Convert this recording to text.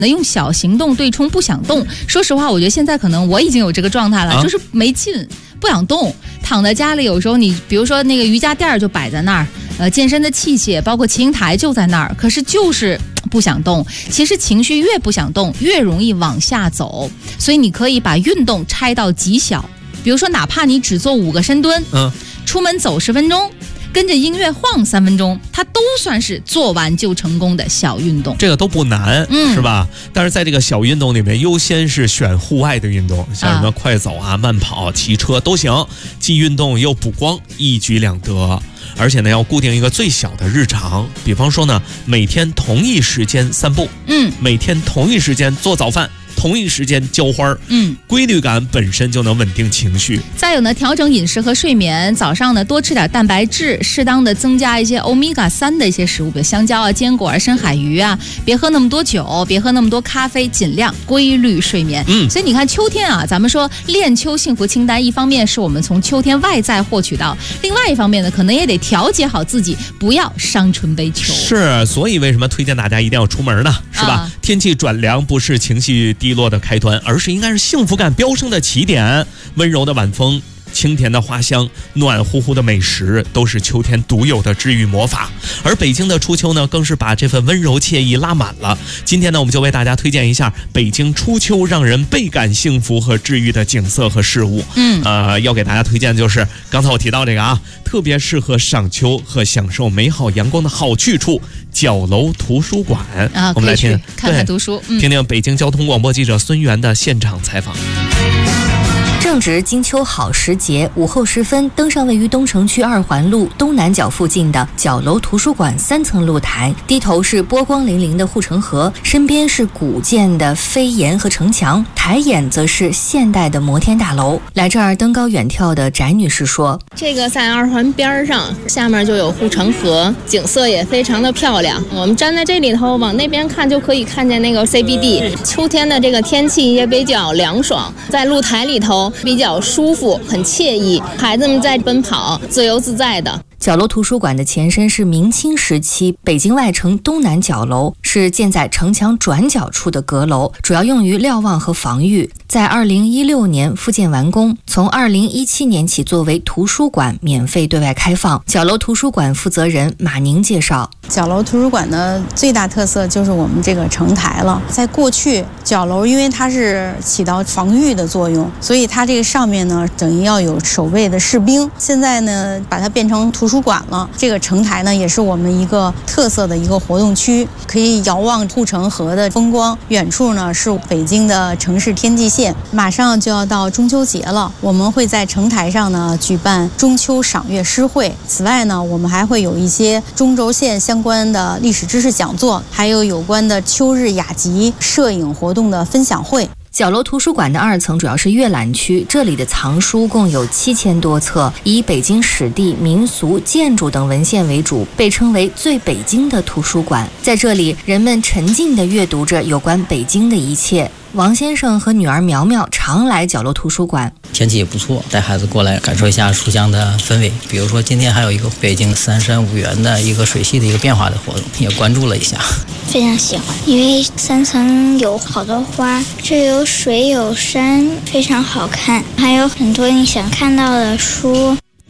那用小行动对冲不想动。说实话，我觉得现在可能我已经有这个状态了，就是没劲，不想动，躺在家里。有时候你比如说那个瑜伽垫就摆在那儿，健身的器械包括骑行台就在那儿，可是就是不想动。其实情绪越不想动，越容易往下走。所以你可以把运动拆到极小，比如说哪怕你只做5个深蹲，出门走10分钟，跟着音乐晃3分钟，它都算是做完就成功的小运动。 这个都不难，是吧？但是在这个小运动里面，优先是选户外的运动，像什么快走啊、慢跑、骑车都行，既运动又补光，一举两得。而且呢，要固定一个最小的日常，比方说呢，每天同一时间散步，每天同一时间做早饭，同一时间浇花，规律感本身就能稳定情绪。 再有呢，调整饮食和睡眠，早上呢多吃点蛋白质，适当的增加一些欧米伽3的一些食物，比如香蕉啊、坚果啊、深海鱼啊，别喝那么多酒，别喝那么多咖啡，尽量规律睡眠。所以你看秋天啊，咱们说练秋幸福清单，一方面是我们从秋天外在获取到，另外一方面呢，可能也得调节好自己，不要伤春悲秋。 是，所以为什么推荐大家一定要出门呢？是吧？天气转凉不是情绪低落的开端，而是应该是幸福感飙升的起点。温柔的晚风，清甜的花香，暖乎乎的美食，都是秋天独有的治愈魔法。而北京的初秋呢，更是把这份温柔惬意拉满了。今天呢，我们就为大家推荐一下北京初秋让人倍感幸福和治愈的景色和事物。要给大家推荐就是刚才我提到这个啊，特别适合赏秋和享受美好阳光的好去处——角楼图书馆。我们来听看看读书， 听听北京交通广播记者孙源的现场采访。 正值金秋好时节，午后时分，登上位于东城区2环路东南角附近的角楼图书馆3层露台，低头是波光粼粼的护城河，身边是古建的飞檐和城墙，抬眼则是现代的摩天大楼。来这儿登高远眺的翟女士说：“ 这个在2环边上，下面就有护城河，景色也非常的漂亮。我们站在这里头往那边看，就可以看见那个 CBD。秋天的这个天气也比较凉爽，在露台里头比较舒服，很惬意，孩子们在奔跑，自由自在的。” 角楼图书馆的前身是明清时期北京外城东南角楼，是建在城墙转角处的阁楼，主要用于瞭望和防御。在2016年复建完工，从2017年起作为图书馆免费对外开放。角楼图书馆负责人马宁介绍， 角楼图书馆的最大特色就是我们这个城台了。在过去，角楼因为它是起到防御的作用，所以它这个上面呢，等于要有守卫的士兵。现在呢，把它变成图书馆了。这个城台呢，也是我们一个特色的一个活动区，可以遥望护城河的风光，远处呢是北京的城市天际线。马上就要到中秋节了，我们会在城台上呢举办中秋赏月诗会。此外呢，我们还会有一些中轴线相关的历史知识讲座，还有有关的秋日雅集摄影活动的分享会。 角楼图书馆的2层主要是阅览区，这里的藏书共有7000多册，以北京史地、民俗、建筑等文献为主，被称为最北京的图书馆。在这里，人们沉浸地阅读着有关北京的一切。王先生和女儿苗苗常来角楼图书馆， 天气也不错，带孩子过来感受一下书香的氛围。比如说今天还有一个北京3山5园的一个水系的一个变化的活动，也关注了一下。 非常喜欢，因为3层有好多花，这有水有山，非常好看，还有很多你想看到的书。